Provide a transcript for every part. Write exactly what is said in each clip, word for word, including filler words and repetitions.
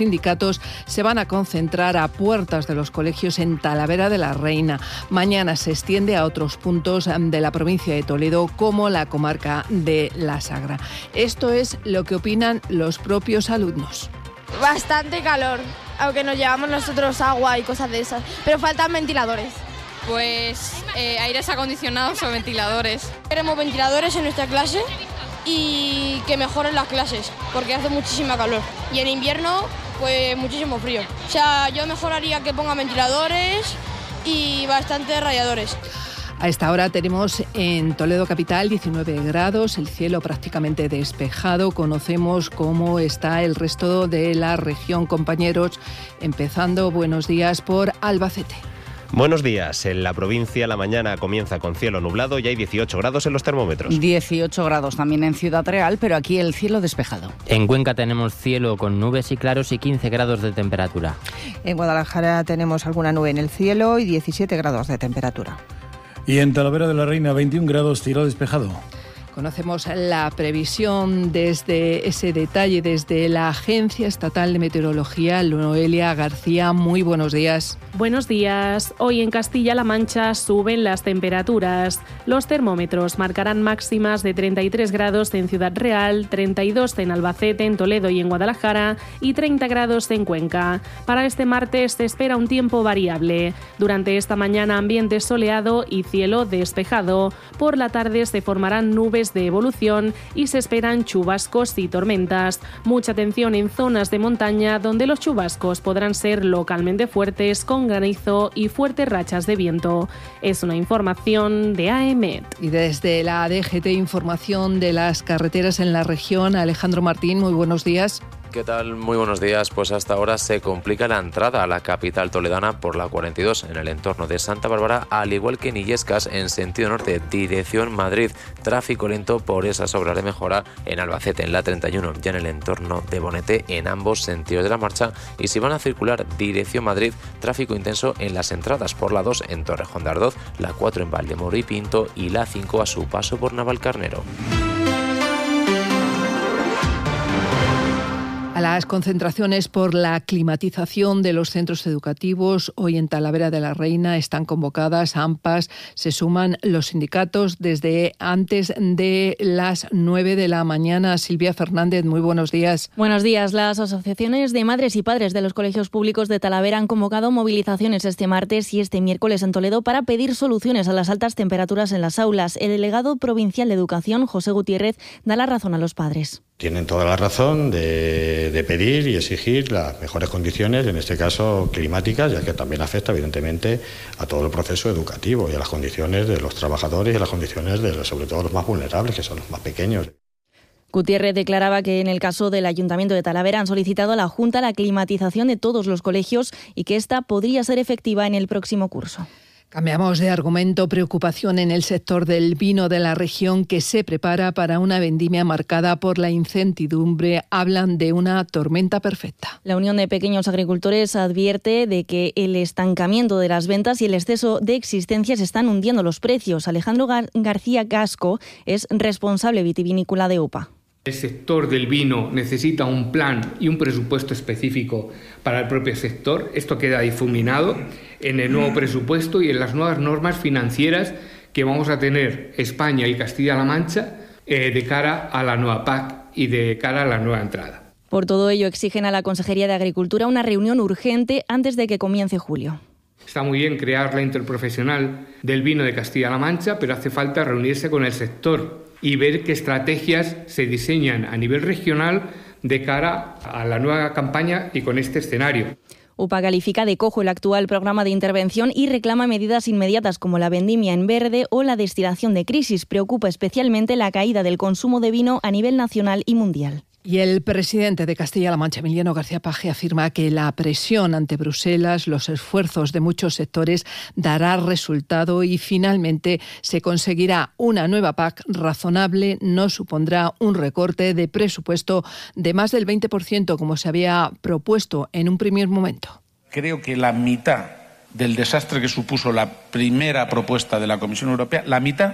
sindicatos se van a concentrar a puertas de los colegios en Talavera de la Reina. Mañana se extiende a otros puntos de la provincia de Toledo, como la comarca de La Sagra. Esto es lo que opinan los propios alumnos. Bastante calor, aunque nos llevamos nosotros agua y cosas de esas, pero faltan ventiladores. Pues eh, aires acondicionados o ventiladores. Queremos ventiladores en nuestra clase y que mejoren las clases, porque hace muchísima calor. Y en invierno, pues muchísimo frío. O sea, yo mejoraría que pongan ventiladores y bastantes radiadores. A esta hora tenemos en Toledo capital diecinueve grados, el cielo prácticamente despejado. Conocemos cómo está el resto de la región, compañeros, empezando, buenos días, por Albacete. Buenos días. En la provincia la mañana comienza con cielo nublado y hay dieciocho grados en los termómetros. dieciocho grados también en Ciudad Real, pero aquí el cielo despejado. En Cuenca tenemos cielo con nubes y claros y quince grados de temperatura. En Guadalajara tenemos alguna nube en el cielo y diecisiete grados de temperatura. Y en Talavera de la Reina, veintiún grados, cielo despejado. Conocemos la previsión desde ese detalle, desde la Agencia Estatal de Meteorología. Noelia García, muy buenos días. Buenos días. Hoy en Castilla-La Mancha suben las temperaturas. Los termómetros marcarán máximas de treinta y tres grados en Ciudad Real, treinta y dos en Albacete, en Toledo y en Guadalajara y treinta grados en Cuenca. Para este martes se espera un tiempo variable. Durante esta mañana ambiente soleado y cielo despejado. Por la tarde se formarán nubes de evolución y se esperan chubascos y tormentas. Mucha atención en zonas de montaña donde los chubascos podrán ser localmente fuertes con granizo y fuertes rachas de viento. Es una información de A E M E T. Y desde la D G T, información de las carreteras en la región. Alejandro Martín, muy buenos días. ¿Qué tal? Muy buenos días. Pues hasta ahora se complica la entrada a la capital toledana por la cuarenta y dos en el entorno de Santa Bárbara, al igual que en Illescas en sentido norte, dirección Madrid. Tráfico lento por esas obras de mejora en Albacete, en la treinta y uno, ya en el entorno de Bonete, en ambos sentidos de la marcha. Y si van a circular dirección Madrid, tráfico intenso en las entradas por la dos en Torrejón de Ardoz, la cuatro en Valdemoro y Pinto y la cinco a su paso por Navalcarnero. A las concentraciones por la climatización de los centros educativos, hoy en Talavera de la Reina están convocadas A M P A S. Se suman los sindicatos desde antes de las nueve de la mañana. Silvia Fernández, muy buenos días. Buenos días. Las asociaciones de madres y padres de los colegios públicos de Talavera han convocado movilizaciones este martes y este miércoles en Toledo para pedir soluciones a las altas temperaturas en las aulas. El delegado provincial de Educación, José Gutiérrez, da la razón a los padres. Tienen toda la razón de, de pedir y exigir las mejores condiciones, en este caso climáticas, ya que también afecta evidentemente a todo el proceso educativo y a las condiciones de los trabajadores y a las condiciones de, sobre todo, los más vulnerables, que son los más pequeños. Gutiérrez declaraba que en el caso del Ayuntamiento de Talavera han solicitado a la Junta la climatización de todos los colegios y que esta podría ser efectiva en el próximo curso. Cambiamos de argumento. Preocupación en el sector del vino de la región, que se prepara para una vendimia marcada por la incertidumbre. Hablan de una tormenta perfecta. La Unión de Pequeños Agricultores advierte de que el estancamiento de las ventas y el exceso de existencias están hundiendo los precios. Alejandro Gar- García Casco es responsable vitivinícola de U P A. El sector del vino necesita un plan y un presupuesto específico para el propio sector. Esto queda difuminado en el nuevo presupuesto y en las nuevas normas financieras que vamos a tener España y Castilla-La Mancha eh, de cara a la nueva P A C y de cara a la nueva entrada. Por todo ello, exigen a la Consejería de Agricultura una reunión urgente antes de que comience julio. Está muy bien crear la interprofesional del vino de Castilla-La Mancha, pero hace falta reunirse con el sector y ver qué estrategias se diseñan a nivel regional de cara a la nueva campaña y con este escenario. U P A califica de cojo el actual programa de intervención y reclama medidas inmediatas como la vendimia en verde o la destilación de crisis. Preocupa especialmente la caída del consumo de vino a nivel nacional y mundial. Y el presidente de Castilla-La Mancha, Emiliano García Paje, afirma que la presión ante Bruselas, los esfuerzos de muchos sectores, dará resultado y finalmente se conseguirá una nueva P A C razonable. No supondrá un recorte de presupuesto de más del veinte por ciento, como se había propuesto en un primer momento. Creo que la mitad del desastre que supuso la primera propuesta de la Comisión Europea, la mitad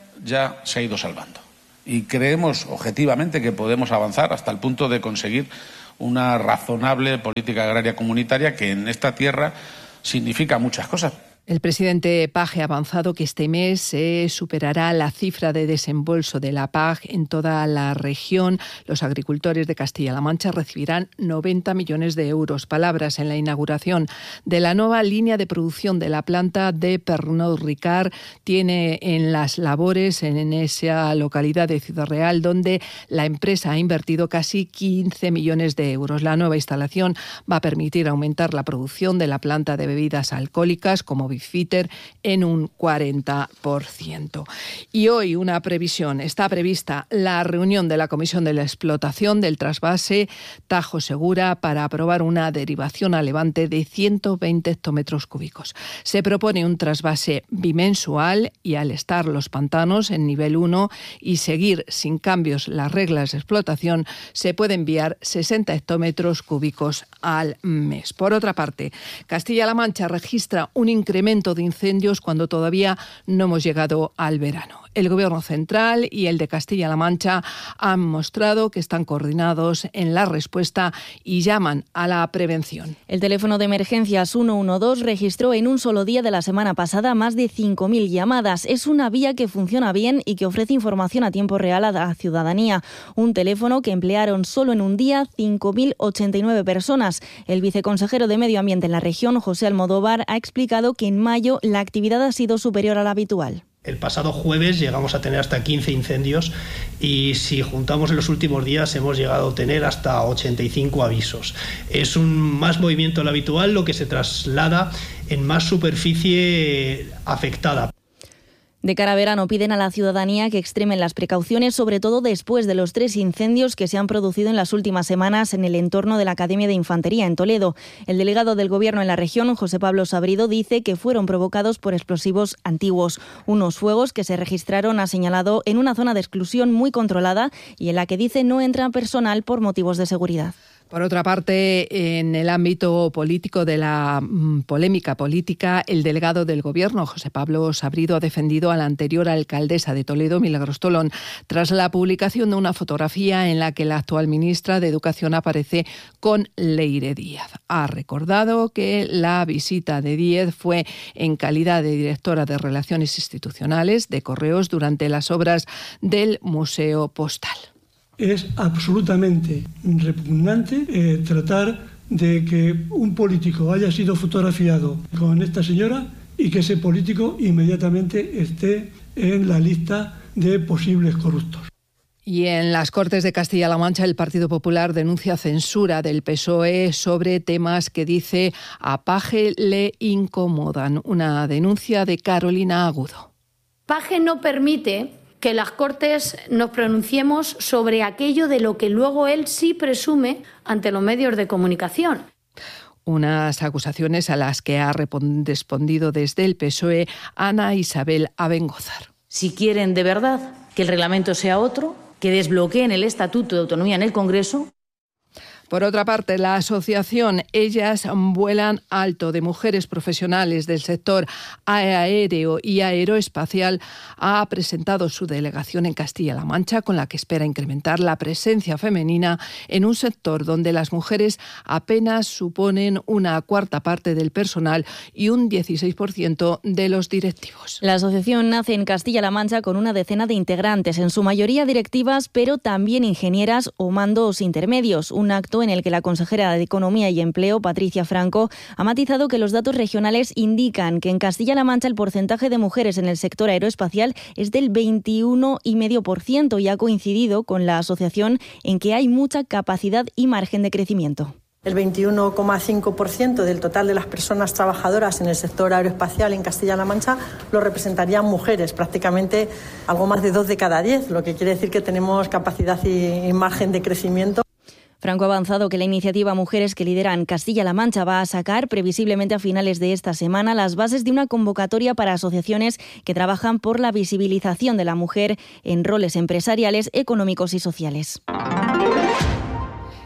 ya se ha ido salvando. Y creemos objetivamente que podemos avanzar hasta el punto de conseguir una razonable política agraria comunitaria que en esta tierra significa muchas cosas. El presidente Page ha avanzado que este mes se superará la cifra de desembolso de la P A G en toda la región. Los agricultores de Castilla-La Mancha recibirán noventa millones de euros. Palabras en la inauguración de la nueva línea de producción de la planta de Pernod Ricard. Tiene en las labores en esa localidad de Ciudad Real, donde la empresa ha invertido casi quince millones de euros. La nueva instalación va a permitir aumentar la producción de la planta de bebidas alcohólicas como Bifitter en un cuarenta por ciento. Y hoy una previsión. Está prevista la reunión de la Comisión de la Explotación del trasvase Tajo Segura para aprobar una derivación a Levante de ciento veinte hectómetros cúbicos. Se propone un trasvase bimensual y al estar los pantanos en nivel uno y seguir sin cambios las reglas de explotación, se puede enviar sesenta hectómetros cúbicos al mes. Por otra parte, Castilla-La Mancha registra un incremento de incendios cuando todavía no hemos llegado al verano. El Gobierno central y el de Castilla-La Mancha han mostrado que están coordinados en la respuesta y llaman a la prevención. El teléfono de emergencias ciento doce registró en un solo día de la semana pasada más de cinco mil llamadas. Es una vía que funciona bien y que ofrece información a tiempo real a la ciudadanía. Un teléfono que emplearon solo en un día cinco mil ochenta y nueve personas. El viceconsejero de Medio Ambiente en la región, José Almodóvar, ha explicado que en mayo la actividad ha sido superior a la habitual. El pasado jueves llegamos a tener hasta quince incendios y si juntamos en los últimos días hemos llegado a tener hasta ochenta y cinco avisos. Es un más movimiento de lo habitual, lo que se traslada en más superficie afectada. De cara a verano piden a la ciudadanía que extremen las precauciones, sobre todo después de los tres incendios que se han producido en las últimas semanas en el entorno de la Academia de Infantería en Toledo. El delegado del Gobierno en la región, José Pablo Sabrido, dice que fueron provocados por explosivos antiguos. Unos fuegos que se registraron, ha señalado, en una zona de exclusión muy controlada y en la que dice no entra personal por motivos de seguridad. Por otra parte, en el ámbito político de la mm, polémica política, el delegado del Gobierno, José Pablo Sabrido, ha defendido a la anterior alcaldesa de Toledo, Milagros Tolón, tras la publicación de una fotografía en la que la actual ministra de Educación aparece con Leire Díaz. Ha recordado que la visita de Díaz fue en calidad de directora de Relaciones Institucionales de Correos durante las obras del Museo Postal. Es absolutamente repugnante eh, tratar de que un político haya sido fotografiado con esta señora y que ese político inmediatamente esté en la lista de posibles corruptos. Y en las Cortes de Castilla-La Mancha, el Partido Popular denuncia censura del P S O E sobre temas que dice a Page le incomodan. Una denuncia de Carolina Agudo. Page no permite que las Cortes nos pronunciemos sobre aquello de lo que luego él sí presume ante los medios de comunicación. Unas acusaciones a las que ha respondido desde el P S O E Ana Isabel Abengózar. Si quieren de verdad que el reglamento sea otro, que desbloqueen el Estatuto de Autonomía en el Congreso. Por otra parte, la asociación Ellas Vuelan Alto de mujeres profesionales del sector aéreo y aeroespacial ha presentado su delegación en Castilla-La Mancha, con la que espera incrementar la presencia femenina en un sector donde las mujeres apenas suponen una cuarta parte del personal y un dieciséis por ciento de los directivos. La asociación nace en Castilla-La Mancha con una decena de integrantes, en su mayoría directivas, pero también ingenieras o mandos intermedios. Un acto en el que la consejera de Economía y Empleo, Patricia Franco, ha matizado que los datos regionales indican que en Castilla-La Mancha el porcentaje de mujeres en el sector aeroespacial es del veintiuno coma cinco por ciento y ha coincidido con la asociación en que hay mucha capacidad y margen de crecimiento. El veintiuno coma cinco por ciento del total de las personas trabajadoras en el sector aeroespacial en Castilla-La Mancha lo representarían mujeres, prácticamente algo más de dos de cada diez, lo que quiere decir que tenemos capacidad y margen de crecimiento. Franco ha avanzado que la iniciativa Mujeres que lideran Castilla-La Mancha va a sacar, previsiblemente a finales de esta semana, las bases de una convocatoria para asociaciones que trabajan por la visibilización de la mujer en roles empresariales, económicos y sociales.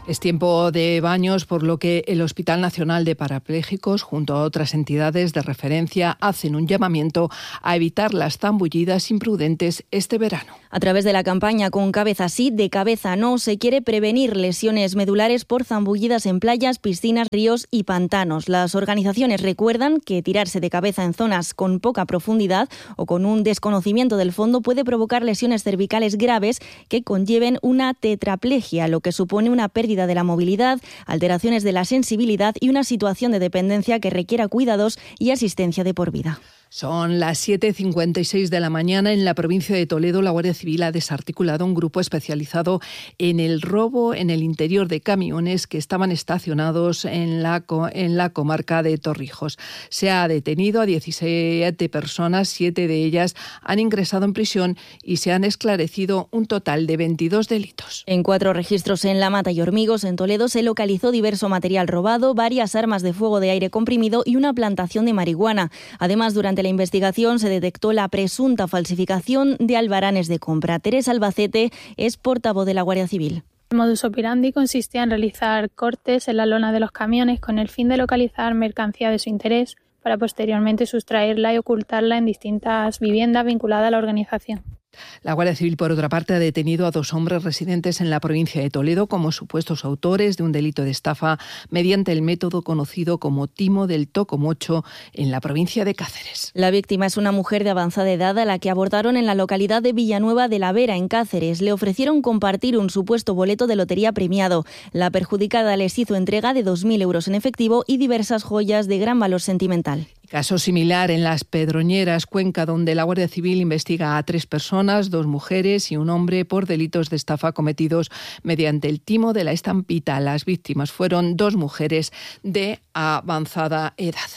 Es tiempo de baños, por lo que el Hospital Nacional de Parapléjicos, junto a otras entidades de referencia, hacen un llamamiento a evitar las zambullidas imprudentes este verano. A través de la campaña Con cabeza sí, de cabeza no, se quiere prevenir lesiones medulares por zambullidas en playas, piscinas, ríos y pantanos. Las organizaciones recuerdan que tirarse de cabeza en zonas con poca profundidad o con un desconocimiento del fondo puede provocar lesiones cervicales graves que conlleven una tetraplegia, lo que supone una pérdida de la movilidad, alteraciones de la sensibilidad y una situación de dependencia que requiera cuidados y asistencia de por vida. Son las siete cincuenta y seis de la mañana. En la provincia de Toledo, la Guardia Civil ha desarticulado un grupo especializado en el robo en el interior de camiones que estaban estacionados en la, en la comarca de Torrijos. Se ha detenido a diecisiete personas, siete de ellas han ingresado en prisión y se han esclarecido un total de veintidós delitos. En cuatro registros en La Mata y Hormigos, en Toledo, se localizó diverso material robado, varias armas de fuego de aire comprimido y una plantación de marihuana. Además, durante la investigación se detectó la presunta falsificación de albaranes de compra. Teresa Albacete es portavoz de la Guardia Civil. El modus operandi consistía en realizar cortes en la lona de los camiones con el fin de localizar mercancía de su interés para posteriormente sustraerla y ocultarla en distintas viviendas vinculadas a la organización. La Guardia Civil, por otra parte, ha detenido a dos hombres residentes en la provincia de Toledo como supuestos autores de un delito de estafa mediante el método conocido como timo del tocomocho en la provincia de Cáceres. La víctima es una mujer de avanzada edad a la que abordaron en la localidad de Villanueva de la Vera, en Cáceres. Le ofrecieron compartir un supuesto boleto de lotería premiado. La perjudicada les hizo entrega de dos mil euros en efectivo y diversas joyas de gran valor sentimental. Caso similar en Las Pedroñeras, Cuenca, donde la Guardia Civil investiga a tres personas, dos mujeres y un hombre, por delitos de estafa cometidos mediante el timo de la estampita. Las víctimas fueron dos mujeres de avanzada edad.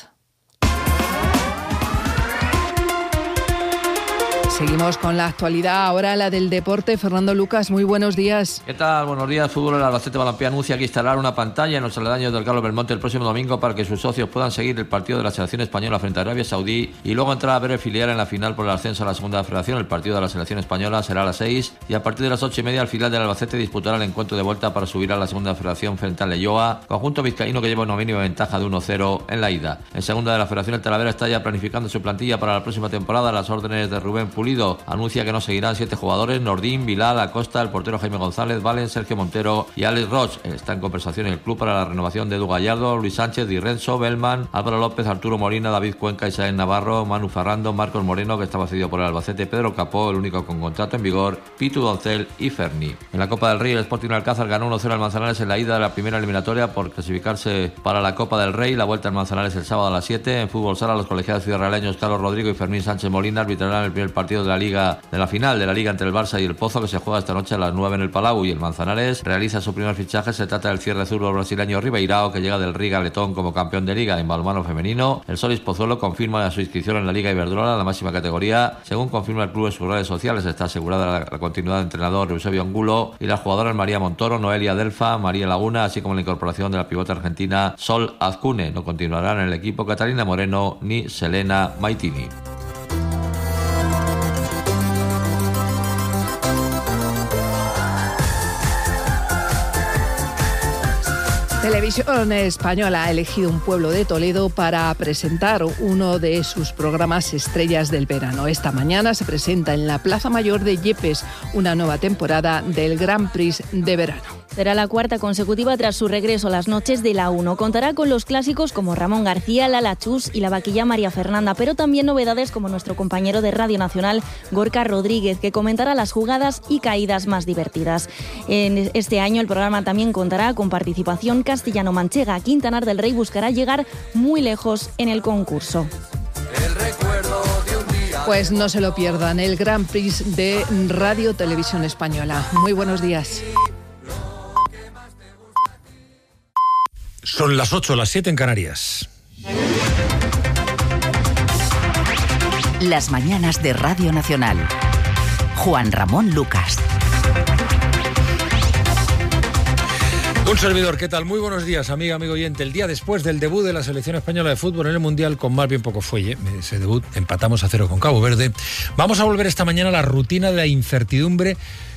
Seguimos con la actualidad, ahora la del deporte. Fernando Lucas, muy buenos días. ¿Qué tal? Buenos días. Fútbol. El Albacete Balompié anuncia que instalará una pantalla en los aledaños del Carlos Belmonte el próximo domingo para que sus socios puedan seguir el partido de la selección española frente a Arabia Saudí y luego entrar a ver el filial en la final por el ascenso a la segunda federación. El partido de la selección española será a las seis y a partir de las ocho y media el filial del Albacete disputará el encuentro de vuelta para subir a la segunda federación frente al Leyoa, conjunto vizcaíno que lleva una mínima ventaja de uno cero en la ida. En segunda de la federación, el Talavera está ya planificando su plantilla para la próxima temporada a las órdenes de Rubén Pulido. Anuncia que no seguirán siete jugadores: Nordín, Bilal, Acosta, el portero Jaime González, Valen, Sergio Montero y Alex Roch. Está en conversación en el club para la renovación de Edu Gallardo, Luis Sánchez, Di Renzo, Bellman, Álvaro López, Arturo Molina, David Cuenca, Isael Navarro, Manu Ferrando, Marcos Moreno, que estaba cedido por el Albacete, Pedro Capó, el único con contrato en vigor, Pitu Doncel y Ferni. En la Copa del Rey, el Sporting Alcázar ganó uno cero al Manzanares en la ida de la primera eliminatoria por clasificarse para la Copa del Rey. La vuelta al Manzanares el sábado a las siete. En fútbol sala, los colegiados ciudadrealeños Carlos Rodrigo y Fermín Sánchez Molina arbitrarán el primer partido de la Liga, de la final de la Liga entre el Barça y el Pozo, que se juega esta noche a las nueve en el Palau. Y el Manzanares realiza su primer fichaje. Se trata del cierre zurdo brasileño Ribeirao, que llega del Riga Letón como campeón de Liga en balonmano femenino. El Solís Pozuelo confirma su inscripción en la Liga Iberdrola, la máxima categoría. Según confirma el club en sus redes sociales, está asegurada la, la continuidad del entrenador Eusebio Angulo y las jugadoras María Montoro, Noelia Delfa, María Laguna, así como la incorporación de la pivote argentina Sol Azcune. No continuarán en el equipo Catalina Moreno ni Selena Maitini. Televisión Española ha elegido un pueblo de Toledo para presentar uno de sus programas estrellas del verano. Esta mañana se presenta en la Plaza Mayor de Yepes una nueva temporada del Grand Prix de verano. Será la cuarta consecutiva tras su regreso a las noches de la uno. Contará con los clásicos como Ramón García, Lala Chus y la vaquilla María Fernanda, pero también novedades como nuestro compañero de Radio Nacional, Gorka Rodríguez, que comentará las jugadas y caídas más divertidas. En este año el programa también contará con participación castellano-manchega. Quintanar del Rey buscará llegar muy lejos en el concurso. Pues no se lo pierdan, el Grand Prix de Radio Televisión Española. Muy buenos días. Son las ocho, las siete en Canarias. Las mañanas de Radio Nacional. Juan Ramón Lucas. Un servidor, ¿qué tal? Muy buenos días, amiga, amigo oyente. El día después del debut de la selección española de fútbol en el Mundial, con más bien poco fuelle, ese debut, empatamos a cero con Cabo Verde. Vamos a volver esta mañana a la rutina de la incertidumbre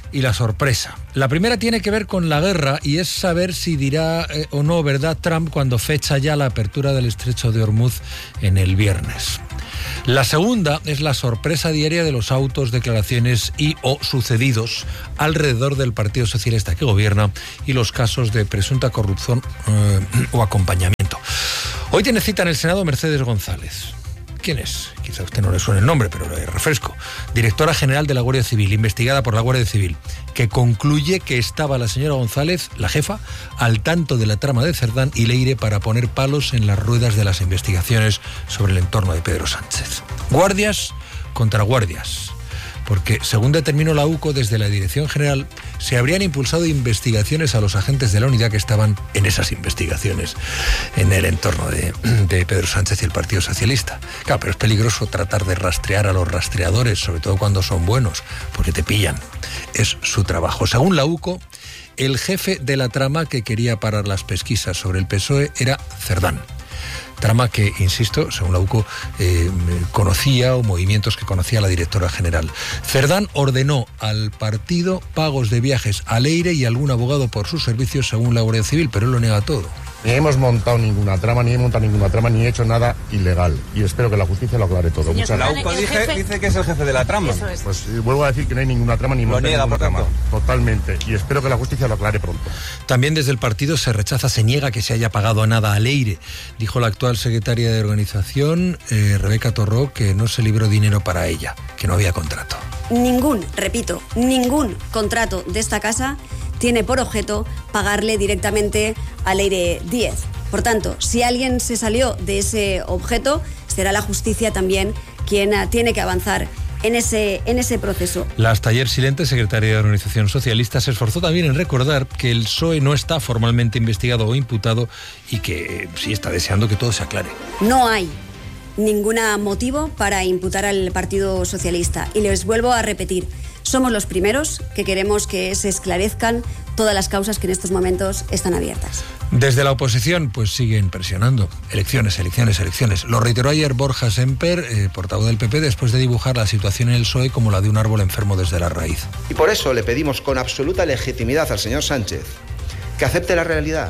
y la sorpresa. La primera tiene que ver con la guerra y es saber si dirá eh, o no verdad Trump cuando fecha ya la apertura del estrecho de Hormuz en el viernes. La segunda es la sorpresa diaria de los autos, declaraciones y o sucedidos alrededor del Partido Socialista que gobierna y los casos de presunta corrupción eh, o acompañamiento. Hoy tiene cita en el Senado Mercedes González. ¿Quién es? Quizá a usted no le suene el nombre, pero le refresco. Directora General de la Guardia Civil, investigada por la Guardia Civil, que concluye que estaba la señora González, la jefa, al tanto de la trama de Cerdán y Leire para poner palos en las ruedas de las investigaciones sobre el entorno de Pedro Sánchez. Guardias contra guardias. Porque, según determinó la U C O, desde la Dirección General se habrían impulsado investigaciones a los agentes de la unidad que estaban en esas investigaciones, en el entorno de, de Pedro Sánchez y el Partido Socialista. Claro, pero es peligroso tratar de rastrear a los rastreadores, sobre todo cuando son buenos, porque te pillan. Es su trabajo. Según la U C O, el jefe de la trama que quería parar las pesquisas sobre el P S O E era Cerdán. Trama que, insisto, según la U C O, eh, conocía o movimientos que conocía la directora general. Cerdán ordenó al partido pagos de viajes a Leire y algún abogado por sus servicios, según la Guardia Civil, pero él lo niega todo. Ni hemos montado ninguna trama, ni he montado ninguna trama, ni he hecho nada ilegal. Y espero que la justicia lo aclare todo. Muchas la U C O dice, dice que es el jefe de la trama. Es. Pues eh, vuelvo a decir que no hay ninguna trama, ni monté ninguna trama. Totalmente. Y espero que la justicia lo aclare pronto. También desde el partido se rechaza, se niega que se haya pagado nada a Leire. Dijo la actual secretaria de organización, eh, Rebeca Torró, que no se libró dinero para ella, que no había contrato. Ningún, repito, ningún contrato de esta casa tiene por objeto pagarle directamente a Leire Díez. Por tanto, si alguien se salió de ese objeto, será la justicia también quien tiene que avanzar en ese, en ese proceso. La hasta ayer silente secretaria de Organización Socialista se esforzó también en recordar que el P S O E no está formalmente investigado o imputado y que sí está deseando que todo se aclare. No hay ningún motivo para imputar al Partido Socialista. Y les vuelvo a repetir, somos los primeros que queremos que se esclarezcan todas las causas que en estos momentos están abiertas. Desde la oposición, pues siguen presionando. Elecciones, elecciones, elecciones. Lo reiteró ayer Borja Semper, eh, portavoz del P P, después de dibujar la situación en el P S O E como la de un árbol enfermo desde la raíz. Y por eso le pedimos con absoluta legitimidad al señor Sánchez que acepte la realidad,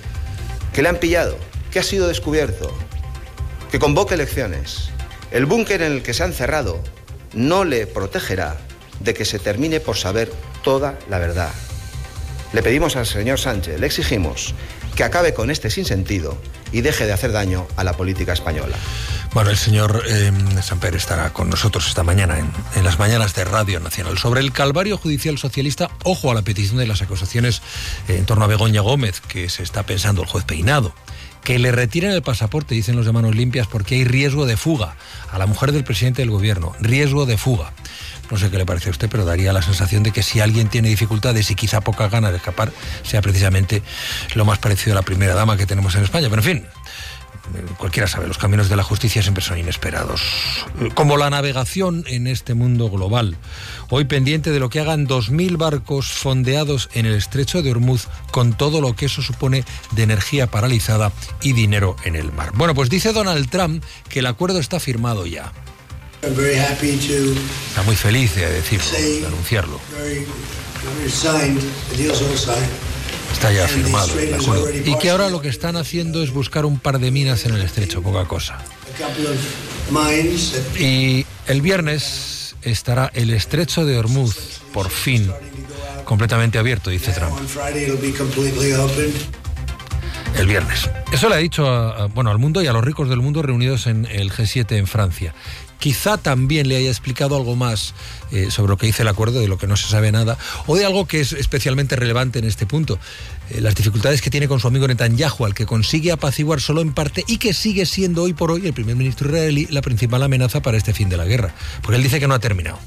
que le han pillado, que ha sido descubierto, que convoque elecciones. El búnker en el que se ha encerrado no le protegerá de que se termine por saber toda la verdad. Le pedimos al señor Sánchez, le exigimos que acabe con este sinsentido y deje de hacer daño a la política española. Bueno, el señor eh, Semper estará con nosotros esta mañana en, en las mañanas de Radio Nacional. Sobre el calvario judicial socialista, ojo a la petición de las acusaciones eh, en torno a Begoña Gómez, que se está pensando el juez Peinado. Que le retiren el pasaporte, dicen los de Manos Limpias, porque hay riesgo de fuga a la mujer del presidente del gobierno. Riesgo de fuga. No sé qué le parece a usted, pero daría la sensación de que si alguien tiene dificultades y quizá pocas ganas de escapar, sea precisamente lo más parecido a la primera dama que tenemos en España. Pero en fin, cualquiera sabe, los caminos de la justicia siempre son inesperados. Como la navegación en este mundo global. Hoy pendiente de lo que hagan dos mil barcos fondeados en el estrecho de Hormuz, con todo lo que eso supone de energía paralizada y dinero en el mar. Bueno, pues dice Donald Trump que el acuerdo está firmado ya. Está muy feliz de decirlo, de anunciarlo. Está ya firmado el acuerdo. Y que ahora lo que están haciendo es buscar un par de minas en el estrecho, poca cosa. Y el viernes estará el estrecho de Hormuz, por fin, completamente abierto, dice Trump. El viernes. Eso le ha dicho a, a, bueno, al mundo y a los ricos del mundo reunidos en el G siete en Francia. Quizá también le haya explicado algo más eh, sobre lo que dice el acuerdo, de lo que no se sabe nada, o de algo que es especialmente relevante en este punto. Eh, las dificultades que tiene con su amigo Netanyahu, al que consigue apaciguar solo en parte y que sigue siendo hoy por hoy el primer ministro israelí la principal amenaza para este fin de la guerra. Porque él dice que no ha terminado.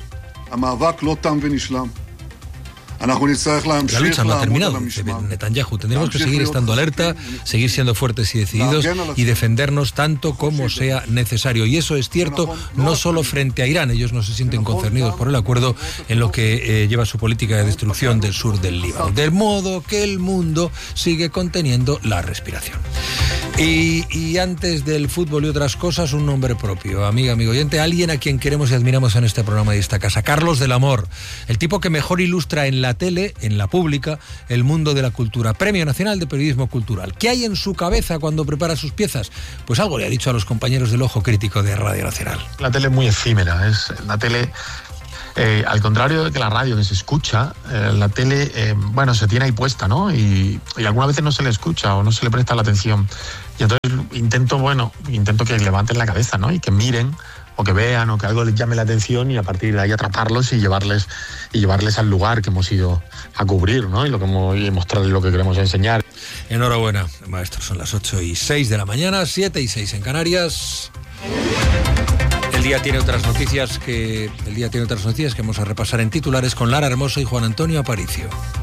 La lucha no ha terminado, dice Netanyahu. Tendremos que seguir estando alerta, seguir siendo fuertes y decididos y defendernos tanto como sea necesario. Y eso es cierto no solo frente a Irán. Ellos no se sienten concernidos por el acuerdo en lo que eh, lleva su política de destrucción del sur del Líbano. De modo que el mundo sigue conteniendo la respiración. Y, y antes del fútbol y otras cosas, un nombre propio, amiga, amigo oyente, alguien a quien queremos y admiramos en este programa y esta casa, Carlos del Amor, el tipo que mejor ilustra en la tele, en la pública, el mundo de la cultura. Premio Nacional de Periodismo Cultural. ¿Qué hay en su cabeza cuando prepara sus piezas? Pues algo le ha dicho a los compañeros del Ojo Crítico de Radio Nacional. La tele es muy efímera, es la tele... Eh, al contrario de que la radio, que se escucha, eh, la tele, eh, bueno, se tiene ahí puesta, ¿no? Y, y algunas veces no se le escucha o no se le presta la atención. Y entonces intento, bueno, intento que levanten la cabeza, ¿no? Y que miren o que vean o que algo les llame la atención y a partir de ahí atraparlos y llevarles y llevarles al lugar que hemos ido a cubrir, ¿no? Y, lo que hemos, y mostrarles lo que queremos enseñar. Enhorabuena, maestros. Son las ocho y seis de la mañana, siete y seis en Canarias. El día tiene otras noticias que el día tiene otras noticias que vamos a repasar en titulares con Lara Hermoso y Juan Antonio Aparicio.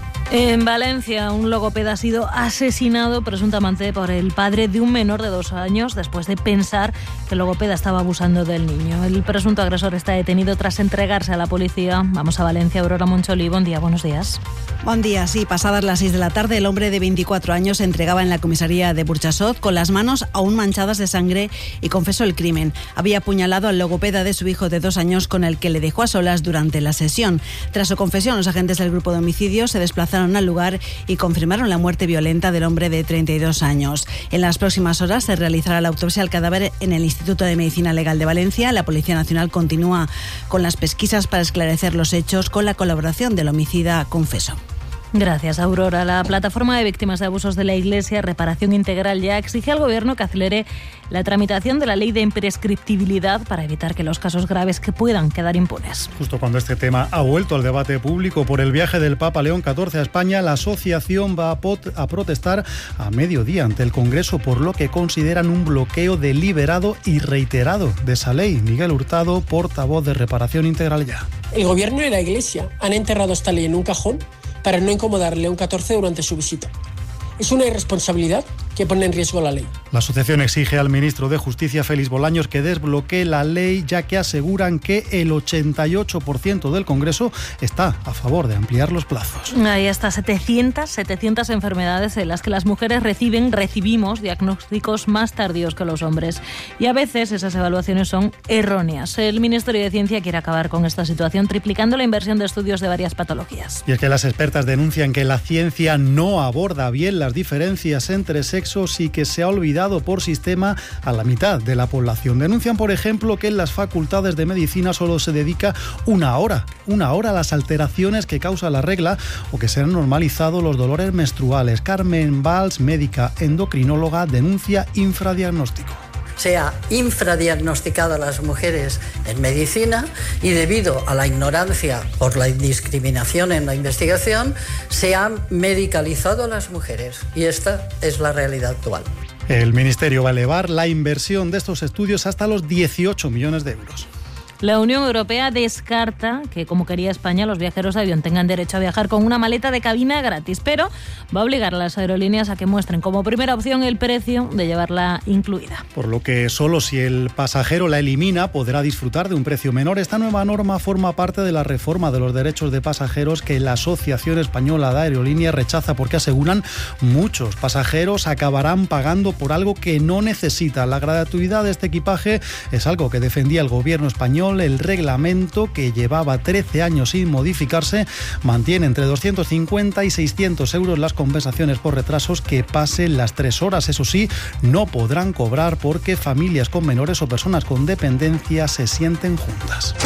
En Valencia, un logopeda ha sido asesinado presuntamente por el padre de un menor de dos años después de pensar que el logopeda estaba abusando del niño. El presunto agresor está detenido tras entregarse a la policía. Vamos a Valencia, Aurora Moncholi. Buen día, buenos días. Buen día, sí. Pasadas las seis de la tarde, el hombre de veinticuatro años se entregaba en la comisaría de Burjasot con las manos aún manchadas de sangre y confesó el crimen. Había apuñalado al logopeda de su hijo de dos años con el que le dejó a solas durante la sesión. Tras su confesión, los agentes del grupo de homicidios se desplazaron al lugar y confirmaron la muerte violenta del hombre de treinta y dos años. En las próximas horas se realizará la autopsia al cadáver en el Instituto de Medicina Legal de Valencia. La Policía Nacional continúa con las pesquisas para esclarecer los hechos con la colaboración del homicida confeso. Gracias, Aurora. La plataforma de víctimas de abusos de la Iglesia, Reparación Integral, ya exige al Gobierno que acelere la tramitación de la ley de imprescriptibilidad para evitar que los casos graves que puedan quedar impunes. Justo cuando este tema ha vuelto al debate público por el viaje del Papa León catorce a España, la asociación va a, pot- a protestar a mediodía ante el Congreso por lo que consideran un bloqueo deliberado y reiterado de esa ley. Miguel Hurtado, portavoz de Reparación Integral ya. El Gobierno y la Iglesia han enterrado esta ley en un cajón para no incomodar a León catorce durante su visita. Es una irresponsabilidad que pone en riesgo la ley. La asociación exige al ministro de Justicia, Félix Bolaños, que desbloquee la ley, ya que aseguran que el ochenta y ocho por ciento del Congreso está a favor de ampliar los plazos. Hay hasta setecientas, setecientas enfermedades en las que las mujeres reciben, recibimos diagnósticos más tardíos que los hombres. Y a veces esas evaluaciones son erróneas. El Ministerio de Ciencia quiere acabar con esta situación triplicando la inversión de estudios de varias patologías. Y es que las expertas denuncian que la ciencia no aborda bien las diferencias entre sexos y que se ha olvidado por sistema a la mitad de la población. Denuncian, por ejemplo, que en las facultades de medicina solo se dedica una hora, una hora a las alteraciones que causa la regla o que se han normalizado los dolores menstruales. Carmen Valls, médica endocrinóloga, denuncia infradiagnóstico. Se ha infradiagnosticado a las mujeres en medicina y debido a la ignorancia por la discriminación en la investigación se han medicalizado a las mujeres y esta es la realidad actual. El Ministerio va a elevar la inversión de estos estudios hasta los dieciocho millones de euros. La Unión Europea descarta que, como quería España, los viajeros de avión tengan derecho a viajar con una maleta de cabina gratis, pero va a obligar a las aerolíneas a que muestren como primera opción el precio de llevarla incluida. Por lo que solo si el pasajero la elimina podrá disfrutar de un precio menor. Esta nueva norma forma parte de la reforma de los derechos de pasajeros que la Asociación Española de Aerolíneas rechaza porque aseguran muchos pasajeros acabarán pagando por algo que no necesitan. La gratuidad de este equipaje es algo que defendía el gobierno español. El reglamento, que llevaba trece años sin modificarse, mantiene entre doscientos cincuenta y seiscientos euros las compensaciones por retrasos que pasen las tres horas. Eso sí, no podrán cobrar porque familias con menores o personas con dependencia se sienten juntas.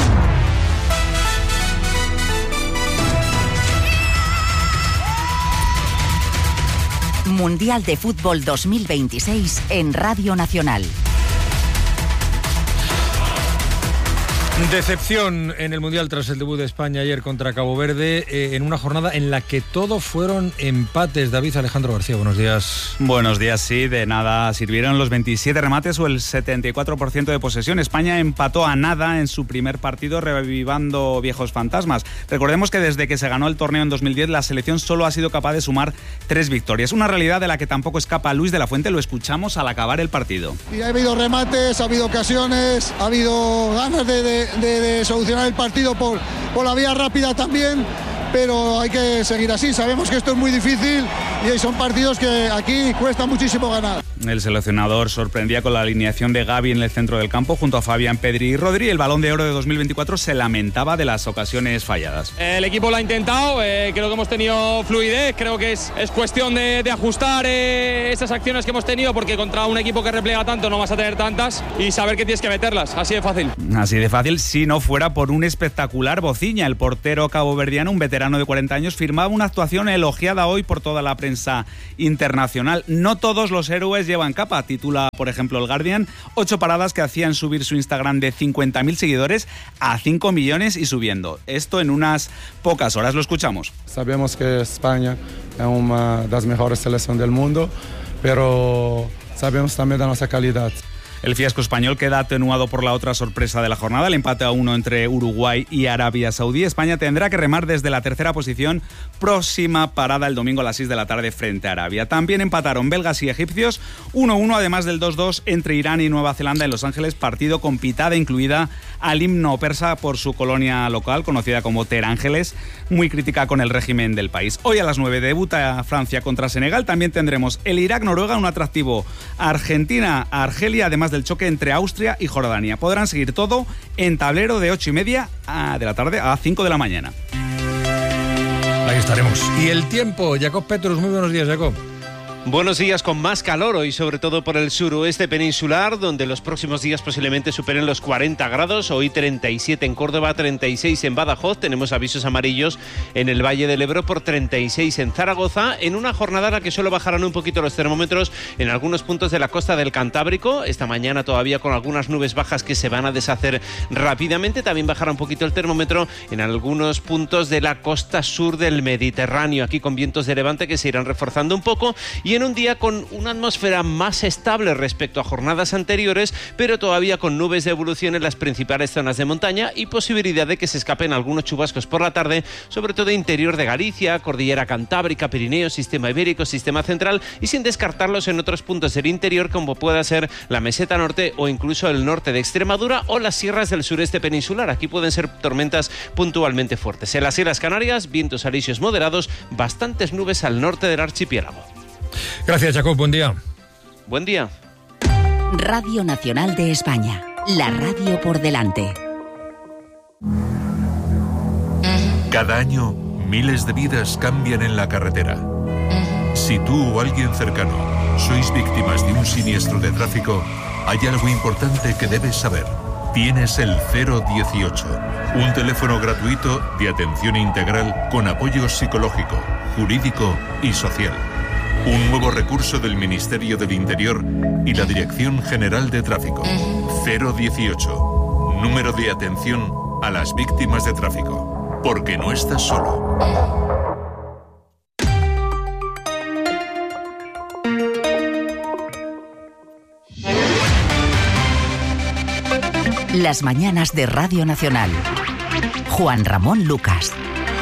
Mundial de Fútbol dos mil veintiséis en Radio Nacional. Decepción en el Mundial tras el debut de España ayer contra Cabo Verde, eh, en una jornada en la que todo fueron empates. David Alejandro García, buenos días. Buenos días, sí, de nada sirvieron los veintisiete remates o el setenta y cuatro por ciento de posesión. España empató a nada en su primer partido, revivando viejos fantasmas. Recordemos que desde que se ganó el torneo en dos mil diez, la selección solo ha sido capaz de sumar tres victorias. Una realidad de la que tampoco escapa Luis de la Fuente, lo escuchamos al acabar el partido. Y ha habido remates, ha habido ocasiones, ha habido ganas de... de... De, de solucionar el partido por, por la vía rápida también, pero hay que seguir así. Sabemos que esto es muy difícil y son partidos que aquí cuesta muchísimo ganar. El seleccionador sorprendía con la alineación de Gavi en el centro del campo junto a Fabián, Pedri y Rodri. El Balón de Oro de dos mil veinticuatro se lamentaba de las ocasiones falladas. El equipo lo ha intentado, eh, creo que hemos tenido fluidez, creo que es, es cuestión de, de ajustar eh, esas acciones que hemos tenido, porque contra un equipo que replega tanto no vas a tener tantas, y saber que tienes que meterlas, así de fácil. Así de fácil, si no fuera por un espectacular Bociña. El portero caboverdiano, un veterano de cuarenta años, firmaba una actuación elogiada hoy por toda la prensa internacional. No todos los héroes llevan capa, titula por ejemplo el Guardian. Ocho paradas que hacían subir su Instagram de cincuenta mil seguidores a cinco millones y subiendo. Esto en unas pocas horas. Lo escuchamos. Sabemos que España es una de las mejores selecciones del mundo, pero sabemos también de nuestra calidad. El fiasco español queda atenuado por la otra sorpresa de la jornada, el empate a uno entre Uruguay y Arabia Saudí. España tendrá que remar desde la tercera posición, próxima parada el domingo a las seis de la tarde frente a Arabia. También empataron belgas y egipcios, uno uno, además del dos dos entre Irán y Nueva Zelanda en Los Ángeles, partido con pitada incluida al himno persa por su colonia local, conocida como Terángeles, muy crítica con el régimen del país. Hoy a las nueve debuta Francia contra Senegal. También tendremos el Irak-Noruega, un atractivo Argentina-Argelia, además del choque entre Austria y Jordania. Podrán seguir todo en tablero de ocho y media de la tarde a cinco de la mañana. Ahí estaremos. Y el tiempo, Jacob Petrus, muy buenos días, Jacob. Buenos días, con más calor hoy, sobre todo por el suroeste peninsular, donde los próximos días posiblemente superen los cuarenta grados. Hoy treinta y siete en Córdoba, treinta y seis en Badajoz. Tenemos avisos amarillos en el Valle del Ebro por treinta y seis en Zaragoza, en una jornada en la que solo bajarán un poquito los termómetros en algunos puntos de la costa del Cantábrico. Esta mañana todavía con algunas nubes bajas que se van a deshacer rápidamente. También bajará un poquito el termómetro en algunos puntos de la costa sur del Mediterráneo, aquí con vientos de levante que se irán reforzando un poco, y en un día con una atmósfera más estable respecto a jornadas anteriores, pero todavía con nubes de evolución en las principales zonas de montaña y posibilidad de que se escapen algunos chubascos por la tarde, sobre todo interior de Galicia, Cordillera Cantábrica, Pirineos, Sistema Ibérico, Sistema Central, y sin descartarlos en otros puntos del interior como pueda ser la Meseta Norte o incluso el norte de Extremadura o las sierras del sureste peninsular. Aquí pueden ser tormentas puntualmente fuertes. En las Islas Canarias, vientos alisios moderados, bastantes nubes al norte del archipiélago. Gracias, Jacob. Buen día. Buen día. Radio Nacional de España. La radio por delante. Cada año, miles de vidas cambian en la carretera. Si tú o alguien cercano sois víctimas de un siniestro de tráfico, hay algo importante que debes saber. Tienes el cero dieciocho, un teléfono gratuito de atención integral con apoyo psicológico, jurídico y social. Un nuevo recurso del Ministerio del Interior y la Dirección General de Tráfico. cero dieciocho, número de atención a las víctimas de tráfico. Porque no estás solo. Las mañanas de Radio Nacional. Juan Ramón Lucas.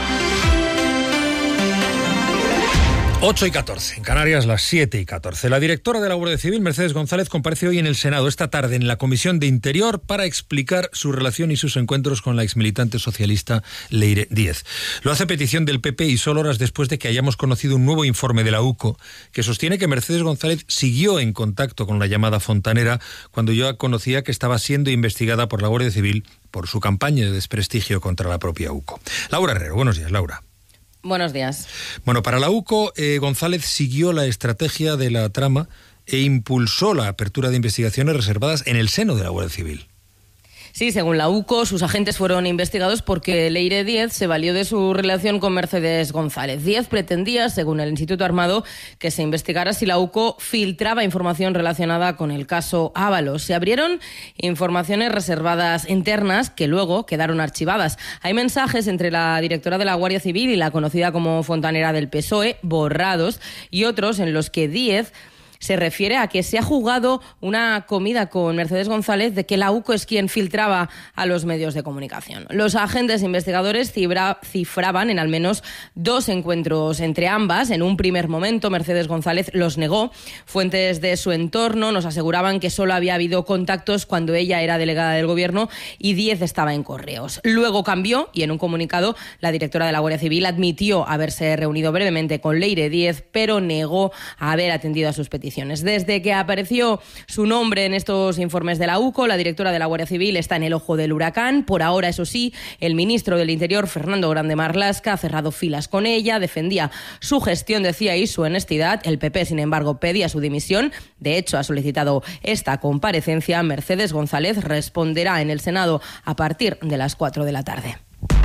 ocho y catorce, en Canarias las siete y catorce. La directora de la Guardia Civil, Mercedes González, comparece hoy en el Senado esta tarde en la Comisión de Interior para explicar su relación y sus encuentros con la exmilitante socialista Leire Díez. Lo hace a petición del P P y solo horas después de que hayamos conocido un nuevo informe de la U C O que sostiene que Mercedes González siguió en contacto con la llamada Fontanera cuando yo conocía que estaba siendo investigada por la Guardia Civil por su campaña de desprestigio contra la propia U C O. Laura Herrero, buenos días, Laura. Buenos días. Bueno, para la U C O, eh, González siguió la estrategia de la trama e impulsó la apertura de investigaciones reservadas en el seno de la Guardia Civil. Sí, según la U C O, sus agentes fueron investigados porque Leire Díez se valió de su relación con Mercedes González. Díez pretendía, según el Instituto Armado, que se investigara si la U C O filtraba información relacionada con el caso Ábalos. Se abrieron informaciones reservadas internas que luego quedaron archivadas. Hay mensajes entre la directora de la Guardia Civil y la conocida como fontanera del P S O E, borrados, y otros en los que Díez se refiere a que se ha jugado una comida con Mercedes González de que la UCO es quien filtraba a los medios de comunicación. Los agentes investigadores cifra, cifraban en al menos dos encuentros entre ambas. En un primer momento, Mercedes González los negó. Fuentes de su entorno nos aseguraban que solo había habido contactos cuando ella era delegada del Gobierno y Díez estaba en Correos. Luego cambió y en un comunicado la directora de la Guardia Civil admitió haberse reunido brevemente con Leire Díez, pero negó haber atendido a sus peticiones. Desde que apareció su nombre en estos informes de la UCO, la directora de la Guardia Civil está en el ojo del huracán. Por ahora, eso sí, el ministro del Interior, Fernando Grande Marlaska, ha cerrado filas con ella, defendía su gestión, decía, y su honestidad. El P P, sin embargo, pedía su dimisión. De hecho, ha solicitado esta comparecencia. Mercedes González responderá en el Senado a partir de las cuatro de la tarde.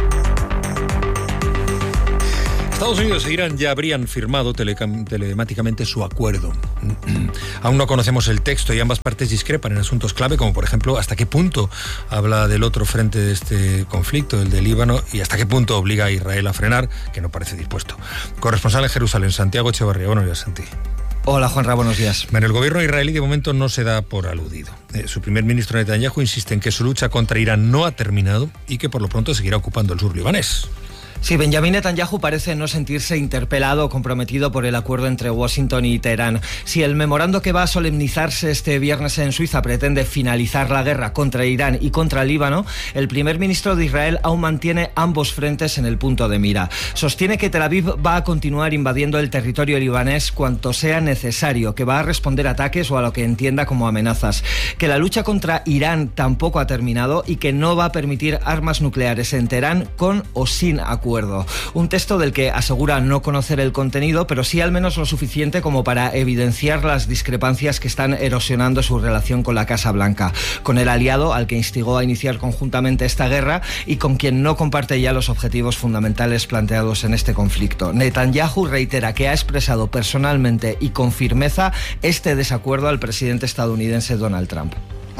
Estados Unidos e Irán ya habrían firmado telecam- telemáticamente su acuerdo. Aún no conocemos el texto y ambas partes discrepan en asuntos clave, como por ejemplo hasta qué punto habla del otro frente de este conflicto, el de Líbano, y hasta qué punto obliga a Israel a frenar, que no parece dispuesto. Corresponsal en Jerusalén, Santiago Echevarría. Buenos días, Santi. Hola, Juanra, buenos días. Bueno, el gobierno israelí de momento no se da por aludido. Eh, su primer ministro Netanyahu insiste en que su lucha contra Irán no ha terminado y que por lo pronto seguirá ocupando el sur libanés. Sí, Benjamín Netanyahu parece no sentirse interpelado o comprometido por el acuerdo entre Washington y Teherán. Si el memorando que va a solemnizarse este viernes en Suiza pretende finalizar la guerra contra Irán y contra Líbano, el primer ministro de Israel aún mantiene ambos frentes en el punto de mira. Sostiene que Tel Aviv va a continuar invadiendo el territorio libanés cuanto sea necesario, que va a responder a ataques o a lo que entienda como amenazas, que la lucha contra Irán tampoco ha terminado y que no va a permitir armas nucleares en Teherán con o sin acuerdo. Un texto del que asegura no conocer el contenido, pero sí al menos lo suficiente como para evidenciar las discrepancias que están erosionando su relación con la Casa Blanca, con el aliado al que instigó a iniciar conjuntamente esta guerra y con quien no comparte ya los objetivos fundamentales planteados en este conflicto. Netanyahu reitera que ha expresado personalmente y con firmeza este desacuerdo al presidente estadounidense Donald Trump.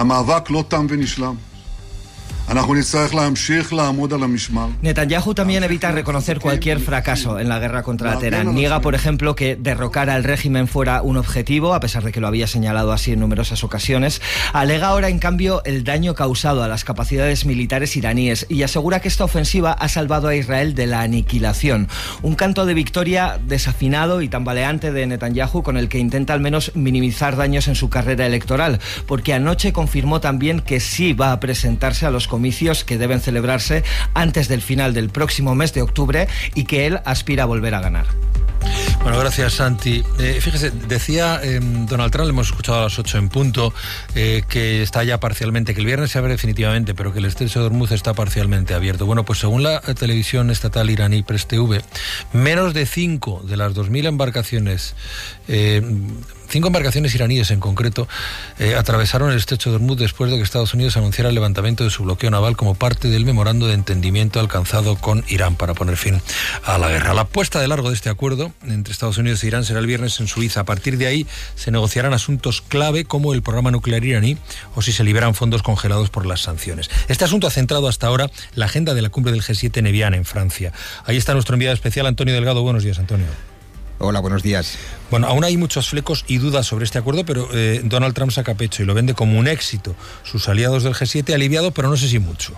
Netanyahu también evita reconocer cualquier fracaso en la guerra contra Teherán. Niega, por ejemplo, que derrocar al régimen fuera un objetivo, a pesar de que lo había señalado así en numerosas ocasiones. Alega ahora, en cambio, el daño causado a las capacidades militares iraníes y asegura que esta ofensiva ha salvado a Israel de la aniquilación. Un canto de victoria desafinado y tambaleante de Netanyahu, con el que intenta al menos minimizar daños en su carrera electoral, porque anoche confirmó también que sí va a presentarse a los comicios que deben celebrarse antes del final del próximo mes de octubre y que él aspira a volver a ganar. Bueno, gracias, Santi. Eh, fíjese, decía eh, Donald Trump, le hemos escuchado a las ocho en punto, eh, que está ya parcialmente, que el viernes se abre definitivamente, pero que el estrecho de Hormuz está parcialmente abierto. Bueno, pues según la televisión estatal iraní Press T V, menos de cinco de las dos mil embarcaciones, eh, cinco embarcaciones iraníes en concreto, eh, atravesaron el estrecho de Hormuz después de que Estados Unidos anunciara el levantamiento de su bloqueo naval como parte del memorando de entendimiento alcanzado con Irán para poner fin a la guerra. La puesta de largo de este acuerdo entre Estados Unidos e Irán será el viernes en Suiza. A partir de ahí se negociarán asuntos clave como el programa nuclear iraní o si se liberan fondos congelados por las sanciones. Este asunto ha centrado hasta ahora la agenda de la cumbre del G siete en Evian, en Francia. Ahí está nuestro enviado especial, Antonio Delgado. Buenos días, Antonio. Hola, buenos días. Bueno, aún hay muchos flecos y dudas sobre este acuerdo, pero eh, Donald Trump saca pecho y lo vende como un éxito. Sus aliados del G siete aliviado, pero no sé si mucho.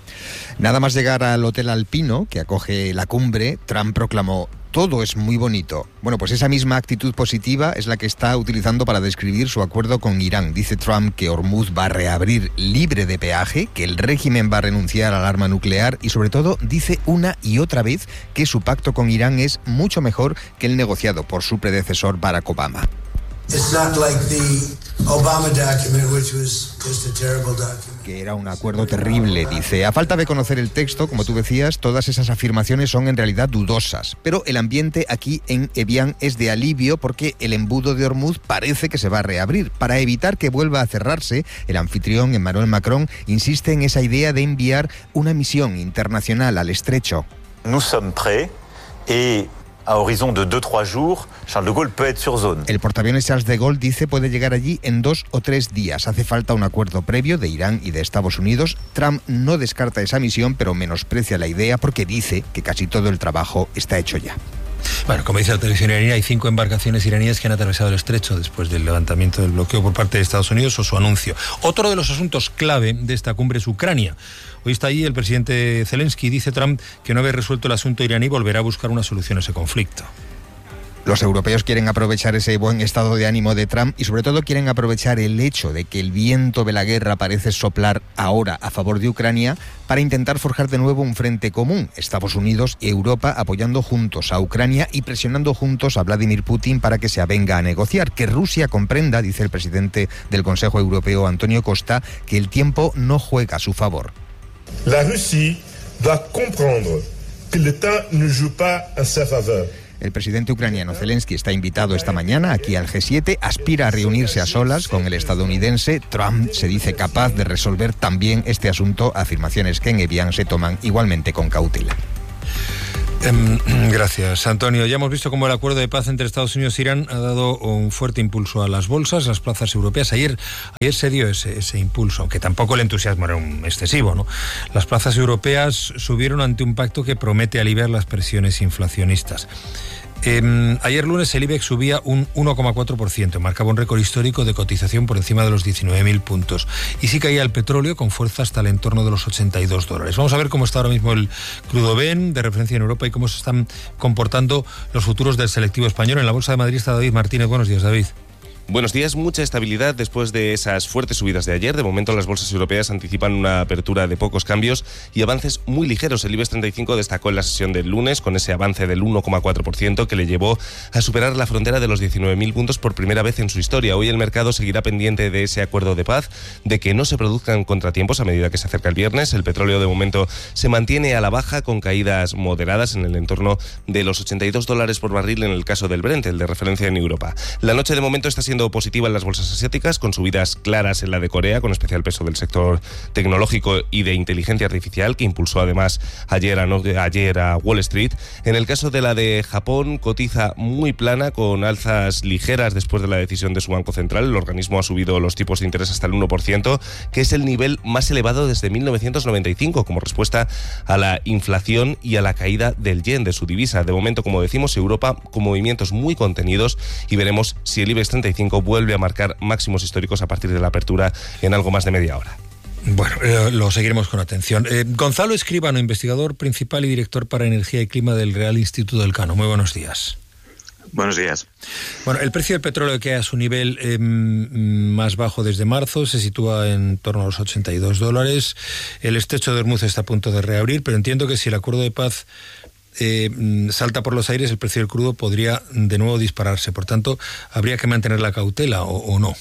Nada más llegar al Hotel Alpino, que acoge la cumbre, Trump proclamó: todo es muy bonito. Bueno, pues esa misma actitud positiva es la que está utilizando para describir su acuerdo con Irán. Dice Trump que Hormuz va a reabrir libre de peaje, que el régimen va a renunciar al arma nuclear y, sobre todo, dice una y otra vez que su pacto con Irán es mucho mejor que el negociado por su predecesor Barack Obama. It's not like the Obama document, which was just a terrible document. Que era un acuerdo terrible, dice. A falta de conocer el texto, como tú decías, todas esas afirmaciones son en realidad dudosas. Pero el ambiente aquí en Evian es de alivio porque el embudo de Hormuz parece que se va a reabrir. Para evitar que vuelva a cerrarse, el anfitrión, Emmanuel Macron, insiste en esa idea de enviar una misión internacional al estrecho. Nous sommes prêts et a horizon de dos tres jours, Charles de Gaulle peut être sur zone. El portaaviones Charles de Gaulle dice puede llegar allí en dos o tres días. Hace falta un acuerdo previo de Irán y de Estados Unidos. Trump no descarta esa misión, pero menosprecia la idea porque dice que casi todo el trabajo está hecho ya. Bueno, como dice la televisión iraní, hay cinco embarcaciones iraníes que han atravesado el estrecho después del levantamiento del bloqueo por parte de Estados Unidos o su anuncio. Otro de los asuntos clave de esta cumbre es Ucrania. Hoy está allí el presidente Zelensky. Dice Trump que una vez resuelto el asunto iraní volverá a buscar una solución a ese conflicto. Los europeos quieren aprovechar ese buen estado de ánimo de Trump y sobre todo quieren aprovechar el hecho de que el viento de la guerra parece soplar ahora a favor de Ucrania para intentar forjar de nuevo un frente común, Estados Unidos y Europa apoyando juntos a Ucrania y presionando juntos a Vladimir Putin para que se avenga a negociar. Que Rusia comprenda, dice el presidente del Consejo Europeo, Antonio Costa, que el tiempo no juega a su favor. La Rusia doit comprendre que le temps ne joue pas en sa faveur. El presidente ucraniano Zelensky está invitado esta mañana aquí al G siete, aspira a reunirse a solas con el estadounidense. Trump se dice capaz de resolver también este asunto, afirmaciones que en Evian se toman igualmente con cautela. Gracias, Antonio. Ya hemos visto cómo el acuerdo de paz entre Estados Unidos e Irán ha dado un fuerte impulso a las bolsas, a las plazas europeas. Ayer, ayer se dio ese, ese impulso, aunque tampoco el entusiasmo era un excesivo, ¿no? Las plazas europeas subieron ante un pacto que promete aliviar las presiones inflacionistas. Eh, ayer lunes el IBEX subía un uno coma cuatro por ciento, marcaba un récord histórico de cotización por encima de los diecinueve mil puntos. Y sí caía el petróleo con fuerza hasta el entorno de los ochenta y dos dólares. Vamos a ver cómo está ahora mismo el crudo Brent de referencia en Europa y cómo se están comportando los futuros del selectivo español. En la Bolsa de Madrid está David Martínez. Buenos días, David. Buenos días, mucha estabilidad después de esas fuertes subidas de ayer. De momento las bolsas europeas anticipan una apertura de pocos cambios y avances muy ligeros. El IBEX treinta y cinco destacó en la sesión del lunes con ese avance del uno coma cuatro por ciento que le llevó a superar la frontera de los diecinueve mil puntos por primera vez en su historia. Hoy el mercado seguirá pendiente de ese acuerdo de paz, de que no se produzcan contratiempos a medida que se acerca el viernes. El petróleo de momento se mantiene a la baja con caídas moderadas en el entorno de los ochenta y dos dólares por barril en el caso del Brent, el de referencia en Europa. La noche de momento está siendo positiva en las bolsas asiáticas, con subidas claras en la de Corea, con especial peso del sector tecnológico y de inteligencia artificial, que impulsó además ayer a, no, ayer a Wall Street. En el caso de la de Japón, cotiza muy plana, con alzas ligeras después de la decisión de su Banco Central. El organismo ha subido los tipos de interés hasta el uno por ciento, que es el nivel más elevado desde mil novecientos noventa y cinco, como respuesta a la inflación y a la caída del yen, de su divisa. De momento, como decimos, Europa con movimientos muy contenidos, y veremos si el IBEX treinta y cinco vuelve a marcar máximos históricos a partir de la apertura en algo más de media hora. Bueno, eh, lo seguiremos con atención. Eh, Gonzalo Escribano, investigador principal y director para Energía y Clima del Real Instituto Elcano. Muy buenos días. Buenos días. Bueno, el precio del petróleo queda a su nivel eh, más bajo desde marzo, se sitúa en torno a los ochenta y dos dólares. El estrecho de Hormuz está a punto de reabrir, pero entiendo que si el acuerdo de paz Eh, salta por los aires, el precio del crudo podría de nuevo dispararse. Por tanto, habría que mantener la cautela o, o no.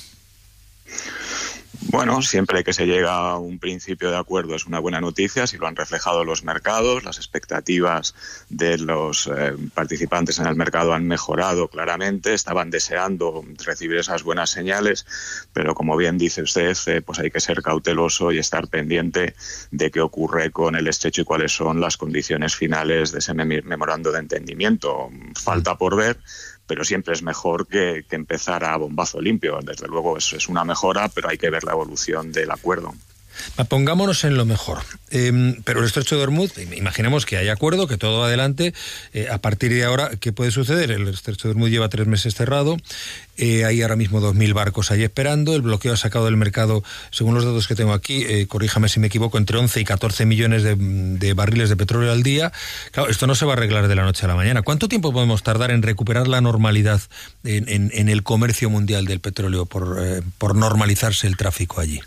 Bueno, siempre que se llega a un principio de acuerdo es una buena noticia, si lo han reflejado los mercados, las expectativas de los eh, participantes en el mercado han mejorado claramente, estaban deseando recibir esas buenas señales, pero como bien dice usted, eh, pues hay que ser cauteloso y estar pendiente de qué ocurre con el estrecho y cuáles son las condiciones finales de ese mem- memorando de entendimiento. Falta por ver, pero siempre es mejor que, que empezar a bombazo limpio. Desde luego es, es una mejora, pero hay que ver la evolución del acuerdo. Pongámonos en lo mejor. Eh, pero el estrecho de Hormuz, imaginemos que hay acuerdo, que todo va adelante. Eh, a partir de ahora, ¿qué puede suceder? El estrecho de Hormuz lleva tres meses cerrado. Eh, hay ahora mismo dos mil barcos ahí esperando. El bloqueo ha sacado del mercado, según los datos que tengo aquí, eh, corríjame si me equivoco, entre once y catorce millones de, de barriles de petróleo al día. Claro, esto no se va a arreglar de la noche a la mañana. ¿Cuánto tiempo podemos tardar en recuperar la normalidad en, en, en el comercio mundial del petróleo por, eh, por normalizarse el tráfico allí?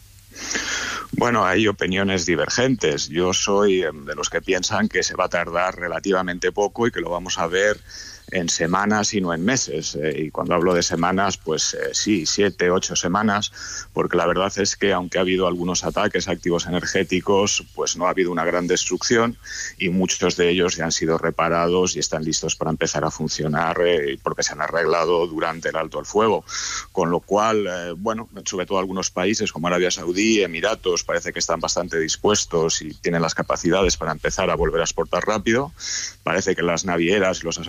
Bueno, hay opiniones divergentes. Yo soy de los que piensan que se va a tardar relativamente poco y que lo vamos a ver en semanas y no en meses. Eh, y cuando hablo de semanas, pues eh, sí, siete, ocho semanas, porque la verdad es que aunque ha habido algunos ataques a activos energéticos, pues no ha habido una gran destrucción y muchos de ellos ya han sido reparados y están listos para empezar a funcionar eh, porque se han arreglado durante el alto al fuego. Con lo cual, eh, bueno, sobre todo algunos países como Arabia Saudí, Emiratos, parece que están bastante dispuestos y tienen las capacidades para empezar a volver a exportar rápido. Parece que las navieras y los aseguradores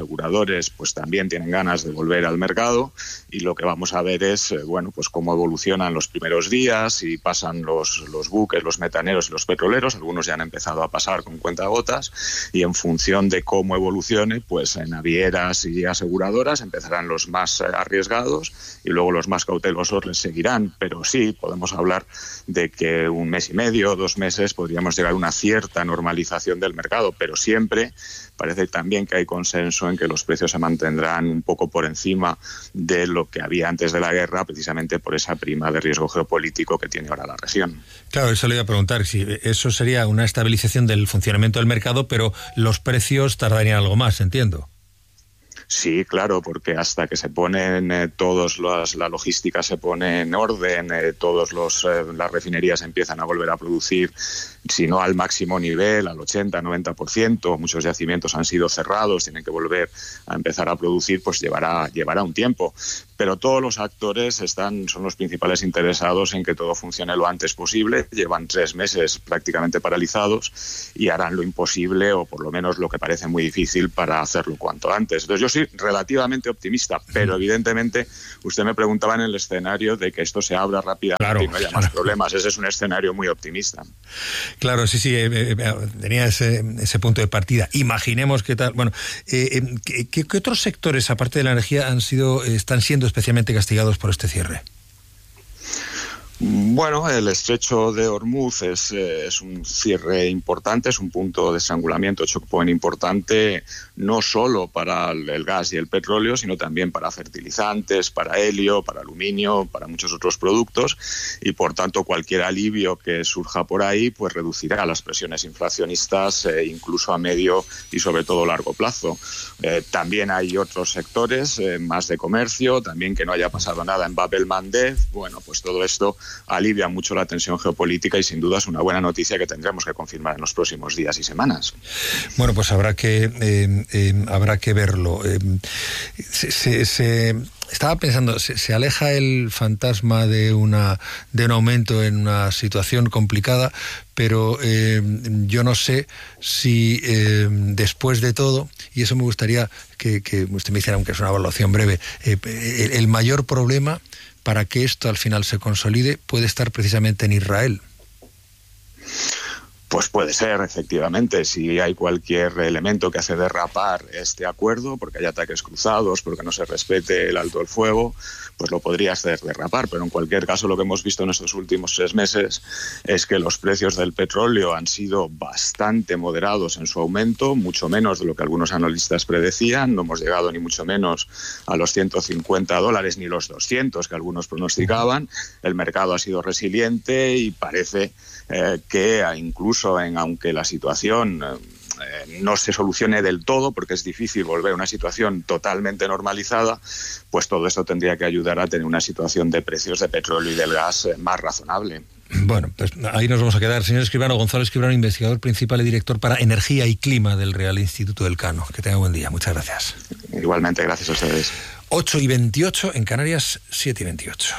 actores pues también tienen ganas de volver al mercado, y lo que vamos a ver es eh, bueno, pues cómo evolucionan los primeros días, y pasan los, los buques, los metaneros y los petroleros. Algunos ya han empezado a pasar con cuentagotas, y en función de cómo evolucione, pues en navieras y aseguradoras empezarán los más arriesgados y luego los más cautelosos les seguirán. Pero sí, podemos hablar de que un mes y medio, dos meses, podríamos llegar a una cierta normalización del mercado, pero siempre parece también que hay consenso en que los precios se mantendrán un poco por encima de lo que había antes de la guerra, precisamente por esa prima de riesgo geopolítico que tiene ahora la región. Claro, eso le iba a preguntar, si eso sería una estabilización del funcionamiento del mercado, pero los precios tardarían algo más, entiendo. Sí, claro, porque hasta que se ponen eh, todos los, la logística se pone en orden, eh, todos los eh, las refinerías empiezan a volver a producir, si no al máximo nivel, al ochenta, noventa por ciento, muchos yacimientos han sido cerrados, tienen que volver a empezar a producir, pues llevará, llevará un tiempo. Pero todos los actores están, son los principales interesados en que todo funcione lo antes posible. Llevan tres meses prácticamente paralizados y harán lo imposible, o por lo menos lo que parece muy difícil, para hacerlo cuanto antes. Entonces yo soy relativamente optimista, pero evidentemente usted me preguntaba en el escenario de que esto se abra rápidamente, claro, y no haya más problemas. Ese es un escenario muy optimista. Claro, sí, sí, eh, eh, tenía ese, ese punto de partida. Imaginemos qué tal. Bueno, eh, ¿qué, qué otros sectores, aparte de la energía, han sido, están siendo especialmente castigados por este cierre? Bueno, el estrecho de Hormuz es, eh, es un cierre importante, es un punto de estrangulamiento, choke point importante, no solo para el, el gas y el petróleo, sino también para fertilizantes, para helio, para aluminio, para muchos otros productos, y por tanto cualquier alivio que surja por ahí pues reducirá las presiones inflacionistas, eh, incluso a medio y sobre todo largo plazo. Eh, también hay otros sectores, eh, más de comercio, también que no haya pasado nada en Bab el-Mandeb. Bueno, pues todo esto alivia mucho la tensión geopolítica y sin duda es una buena noticia que tendremos que confirmar en los próximos días y semanas. Bueno, pues habrá que eh, eh, habrá que verlo. Eh, se, se, se, estaba pensando, se, se aleja el fantasma de una de un aumento en una situación complicada, pero eh, yo no sé si eh, después de todo, y eso me gustaría que, que usted me hiciera, aunque es una evaluación breve, eh, el, el mayor problema para que esto al final se consolide puede estar precisamente en Israel. Pues puede ser, efectivamente, si hay cualquier elemento que hace derrapar este acuerdo, porque hay ataques cruzados, porque no se respete el alto el fuego, pues lo podría hacer derrapar. Pero en cualquier caso, lo que hemos visto en estos últimos tres meses es que los precios del petróleo han sido bastante moderados en su aumento, mucho menos de lo que algunos analistas predecían. No hemos llegado ni mucho menos a los ciento cincuenta dólares ni los doscientos que algunos pronosticaban. El mercado ha sido resiliente y parece eh, que incluso En, aunque la situación eh, no se solucione del todo, porque es difícil volver a una situación totalmente normalizada, pues todo esto tendría que ayudar a tener una situación de precios de petróleo y del gas eh, más razonable. Bueno, pues ahí nos vamos a quedar. Señor Escribano, Gonzalo Escribano, investigador principal y director para Energía y Clima del Real Instituto del Cano. Que tenga buen día. Muchas gracias. Igualmente, gracias a ustedes. ocho y veintiocho, en Canarias, siete y veintiocho.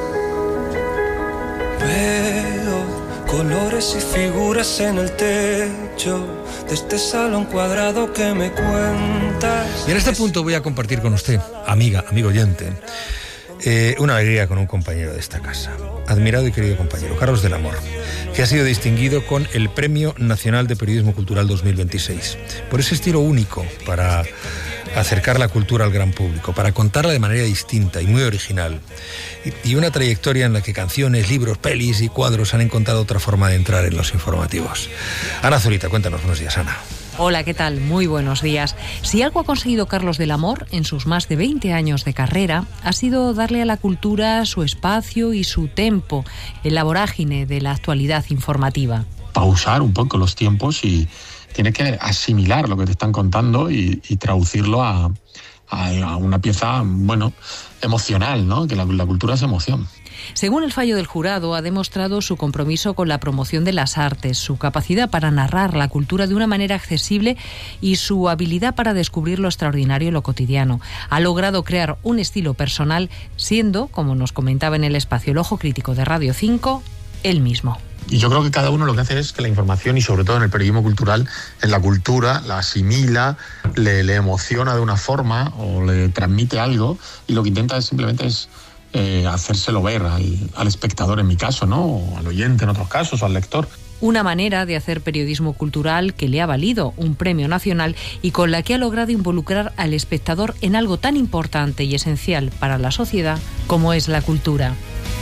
Colores y figuras en el techo de este salón cuadrado que me cuentas. Y en este punto voy a compartir con usted, amiga, amigo oyente, eh, una alegría con un compañero de esta casa, admirado y querido compañero, Carlos del Amor, que ha sido distinguido con el Premio Nacional de Periodismo Cultural dos mil veintiséis, por ese estilo único para acercar la cultura al gran público, para contarla de manera distinta y muy original, y una trayectoria en la que canciones, libros, pelis y cuadros han encontrado otra forma de entrar en los informativos. Ana Zurita, cuéntanos. Buenos días, Ana. Hola, ¿qué tal? Muy buenos días. Si algo ha conseguido Carlos del Amor en sus más de veinte años de carrera, ha sido darle a la cultura su espacio y su tempo en la vorágine de la actualidad informativa. Pausar un poco los tiempos y tienes que asimilar lo que te están contando y, y traducirlo a, a, a una pieza, bueno, emocional, ¿no? Que la, la cultura es emoción. Según el fallo del jurado, ha demostrado su compromiso con la promoción de las artes, su capacidad para narrar la cultura de una manera accesible y su habilidad para descubrir lo extraordinario en lo cotidiano. Ha logrado crear un estilo personal, siendo, como nos comentaba en el espacio El Ojo Crítico de Radio cinco, él mismo. Y yo creo que cada uno lo que hace es que la información, y sobre todo en el periodismo cultural, en la cultura, la asimila, le, le emociona de una forma o le transmite algo, y lo que intenta es simplemente es eh, hacérselo ver al, al espectador en mi caso, ¿no? O al oyente en otros casos, o al lector. Una manera de hacer periodismo cultural que le ha valido un premio nacional y con la que ha logrado involucrar al espectador en algo tan importante y esencial para la sociedad como es la cultura.